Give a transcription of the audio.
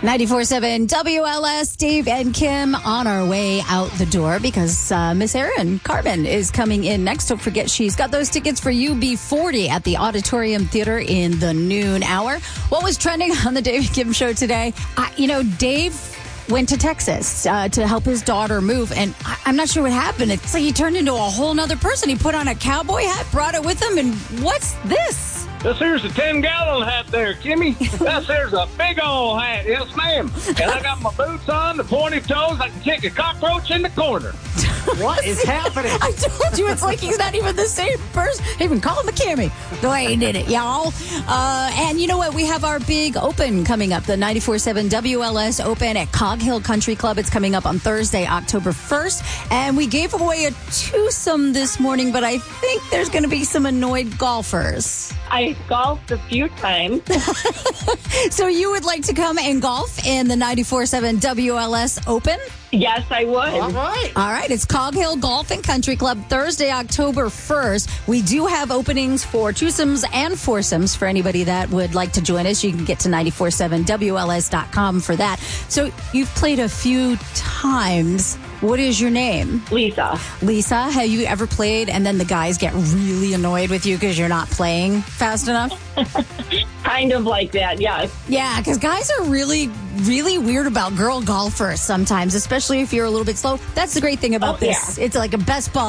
94.7 WLS, Dave and Kim on our way out the door because Miss Erin Carmen is coming in next. Don't forget, she's got those tickets for UB40 at the Auditorium Theater in the noon hour. What was trending on the Dave and Kim show today? Dave went to Texas to help his daughter move, and I'm not sure what happened. It's like he turned into a whole nother person. He put on a cowboy hat, brought it with him, and what's this? This here's a 10-gallon hat there, Kimmy. This here's a big old hat. Yes, ma'am. And I got my boots on, the pointy toes. I can kick a cockroach in the corner. What is happening? I told you, it's like he's not even the same person. Even call him a Kimmy. The way he did it, y'all. And you know what? We have our big open coming up, the 94.7 WLS Open at Cog Hill Country Club. It's coming up on Thursday, October 1st. And we gave away a twosome this morning, but I think there's going to be some annoyed golfers. I golfed a few times. So you would like to come and golf in the 94.7 WLS Open? Yes, I would. All right. All right. It's Cog Hill Golf and Country Club, Thursday, October 1st. We do have openings for twosomes and foursomes for anybody that would like to join us. You can get to 947WLS.com for that. So you've played a few times. What is your name? Lisa. Lisa, have you ever played and then the guys get really annoyed with you because you're not playing fast enough? Kind of like that, yes. Yeah, because guys are really, really weird about girl golfers sometimes, especially if you're a little bit slow. That's the great thing about this. Yeah. It's like a best ball.